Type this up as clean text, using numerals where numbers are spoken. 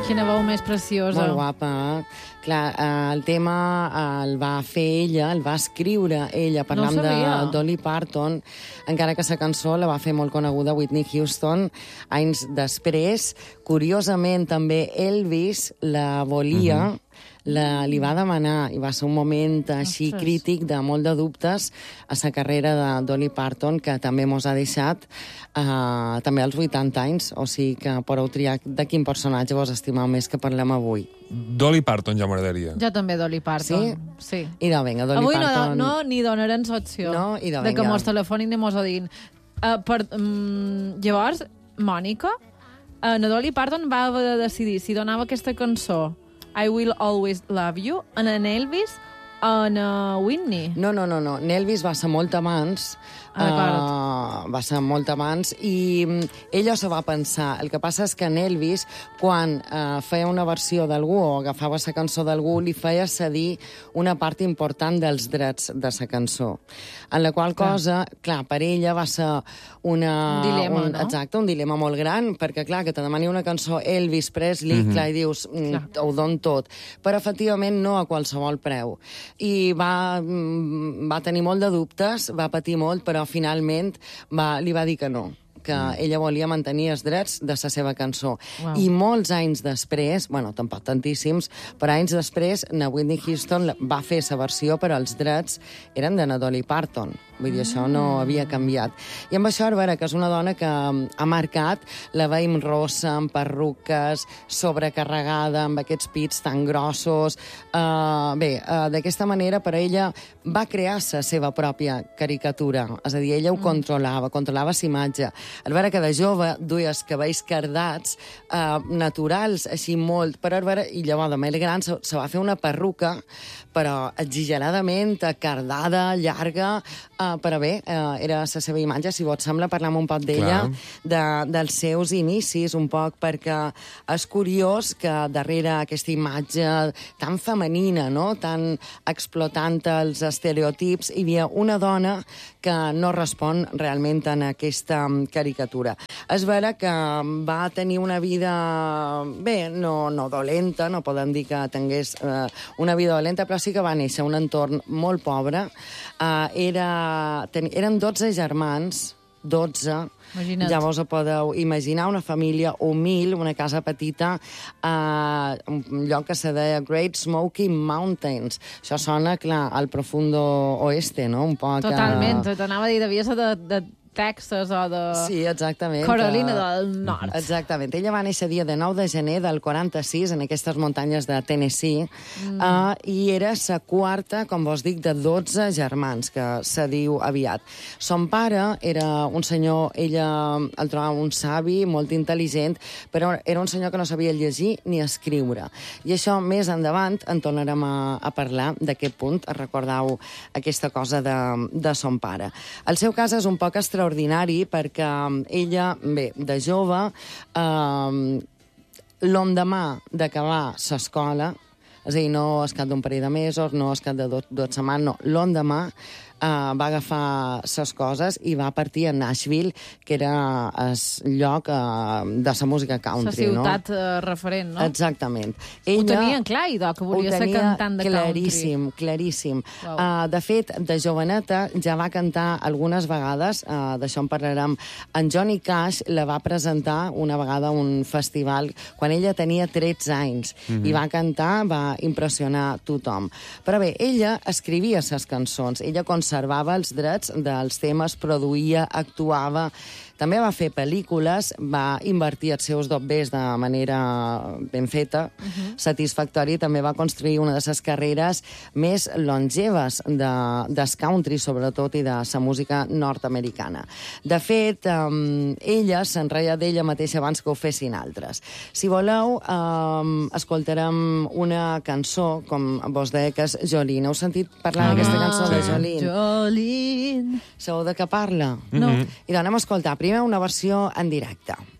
Quina veu més preciosa. Molt guapa. Clar, el tema el va fer ella, el va escriure ella, parlant de Dolly Parton, encara que la cançó la va fer molt coneguda Whitney Houston anys després. Curiosament, també Elvis la volia, li va demanar, i va ser un moment així crític de molt de dubtes a la carrera de Dolly Parton, que també mos ha deixat també als 80 anys, o sigui que podeu triar de quin personatge vos estimeu més que parlem avui. Dolly Parton ja m'agradaria. Jo també Dolly Parton. Sí? Idò, vinga, Dolly Parton. Avui no ni donarem l'opció de que mos telefonin i mos ho diguin. Llavors, Mònica, la Dolly Parton va haver de decidir si donava aquesta cançó I Will Always Love You en Elvis o en Whitney. No. Elvis va ser molt abans. Va ser molt abans i ella se va pensar. El que passa és que en Elvis, quan feia una versió d'algú o agafava la cançó d'algú, li feia cedir una part important dels drets de la cançó. En la qual cosa, clar, per ella va ser un dilema, no? Exacte, un dilema molt gran, perquè, clar, que te demani una cançó Elvis Presley, clar, i dius, ho don tot. Però, efectivament, no a qualsevol preu. I va tenir molt de dubtes, va patir molt, però finalment li va dir que no, que ella volia mantenir els drets de la seva cançó. I molts anys després, bueno, tampoc tantíssims, però anys després, na Whitney Houston va fer la versió, però els drets eren de na Dolly Parton. Vull dir, això no havia canviat. I amb això, Arbara, que és una dona que ha marcat, la veiem rossa, amb perruques, sobrecarregada, amb aquests pits tan grossos. D'aquesta manera, per ella, va crear la seva pròpia caricatura. És a dir, ella ho controlava la imatge. Arbara, que de jove duia els cabells cardats, naturals, així molt, però Arbara, i llavors de més gran, se va fer una perruca, però exageradament cardada, llarga, però bé, era la seva imatge. Si vos sembla, parlam un poc d'ella, dels seus inicis, un poc, perquè és curiós que darrere aquesta imatge tan femenina, no?, tan explotant els estereotips, hi havia una dona que no respon realment en aquesta caricatura. És vera que va tenir una vida, bé, no dolenta, no podem dir que tingués una vida dolenta, però sí que va néixer en un entorn molt pobre. Eren 12 germans, 12. Imagina't. Llavors podeu imaginar una família humil, una casa petita, un lloc que se deia Great Smoky Mountains. Això sona, clar, al profundo oeste, no? Un poc... Totalment, t'anava a dir, devia ser de Texas o de... Sí, exactament. Carolina del Nord. Exactament. Ella va néixer dia de 9 de gener del 46 en aquestes muntanyes de Tennessee i era la quarta, com vos dic, de 12 germans, que se diu aviat. Son pare era un senyor, ella el trobava un savi, molt intel·ligent, però era un senyor que no sabia llegir ni escriure. I això més endavant en tornarem a parlar d'aquest punt, recordeu aquesta cosa de son pare. El seu cas és un poc extraordinari perquè ella, bé, de jove, l'endemà d'acabar l'escola, és a dir, no es cap d'un parell de mesos, no es cap de 2 setmanes, no, l'endemà va agafar les coses i va partir a Nashville, que era el lloc de la música country, no? La ciutat referent, no? Exactament. Ho tenien clar, idò, que volia ser cantant de country. Claríssim. De fet, de joveneta ja va cantar algunes vegades, d'això en parlarem. En Johnny Cash la va presentar una vegada a un festival quan ella tenia 13 anys i va cantar, va impressionar tothom. Però bé, ella escrivia les cançons, ella conservava els drets dels temes, produïa, actuava. També va fer pel·lícules, va invertir els seus dobbers de manera ben feta, satisfactòria, i també va construir una de les carreres més longeves del country, sobretot, i de la música nord-americana. De fet, ella se'n reia d'ella mateixa abans que ho fessin altres. Si voleu, escoltarem una cançó, com vos deia, que és Jolene. Heu sentit parlar d'aquesta cançó de Jolene? Jolene. Sabeu de què parla? No. I doncs anem a escoltar primer una versió en directe.